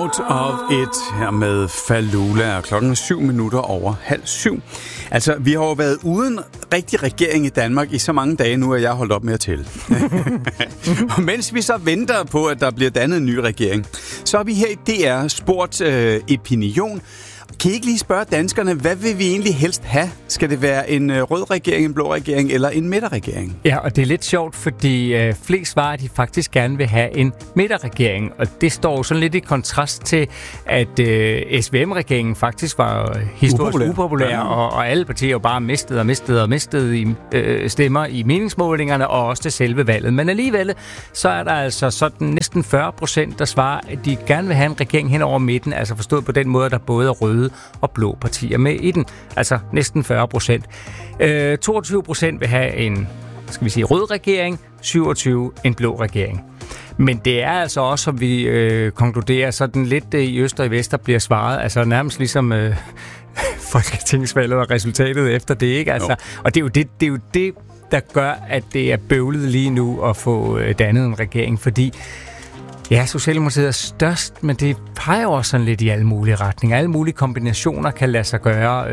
Out of It her med Falula, og klokken er 7:07. Altså, vi har jo været uden rigtig regering i Danmark i så mange dage nu, at jeg har holdt op med at tælle. Og mens vi så venter på, at der bliver dannet en ny regering, så har vi her i DR spurgt Opinion. Kan I ikke lige spørge danskerne, hvad vil vi egentlig helst have? Skal det være en rød regering, en blå regering eller en midterregering? Ja, og det er lidt sjovt, fordi flest svarer, at de faktisk gerne vil have en midterregering. Og det står sådan lidt i kontrast til, at SVM-regeringen faktisk var historisk upopulær, ja. Og alle partier jo bare mistede i stemmer i meningsmålingerne og også til selve valget. Men alligevel, så er der altså sådan næsten 40%, der svarer, at de gerne vil have en regering hen over midten, altså forstået på den måde, der både er røde og blå partier med i den. Altså næsten 40%. 22% vil have en, skal vi sige, rød regering, 27% en blå regering. Men det er altså også, som vi konkluderer, sådan lidt i øst og i vest, der bliver svaret, altså nærmest ligesom folketingsvalget og resultatet efter det, ikke? Altså, og det er jo det, der gør, at det er bøvlet lige nu at få dannet en regering, fordi ja, Socialdemokratiet er størst, men det peger jo også sådan lidt i alle mulige retninger. Alle mulige kombinationer kan lade sig gøre.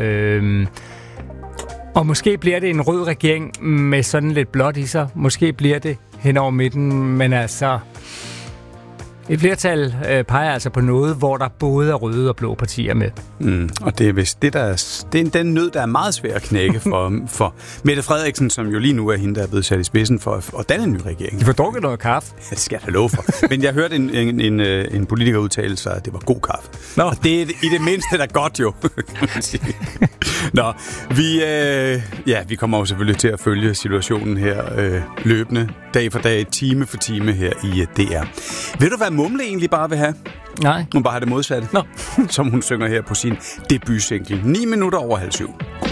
Og måske bliver det en rød regering med sådan lidt blåt i sig. Måske bliver det hen over midten, men altså et flertal peger altså på noget, hvor der både er røde og blå partier med. Og det er vist det er den nød, der er meget svær at knække for Mette Frederiksen, som jo lige nu er hende, der er blevet sat i spidsen for at danne en ny regering. De får drukket noget kaffe. Det skal jeg da love for. Men jeg hørte en politiker udtale sig, at det var god kaffe. Nå. Og det er i det mindste da godt jo, kan man sige. Nå, vi kommer jo selvfølgelig til at følge situationen her løbende, dag for dag, time for time her i DR. Ved du, hvad Mumle egentlig bare vil have? Nej. Hun bare har det modsatte. Som hun synger her på sin debutsingle. 7:09.